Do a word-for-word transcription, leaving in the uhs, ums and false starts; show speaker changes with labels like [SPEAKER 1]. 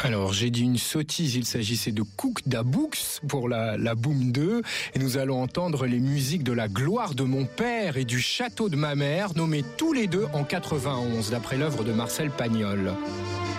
[SPEAKER 1] Alors, j'ai dit une sottise, il s'agissait de Cook Da Books pour la, la Boom deux, et nous allons entendre les musiques de La gloire de mon père et du château de ma mère, nommés tous les deux en quatre-vingt-onze, d'après l'œuvre de Marcel Pagnol.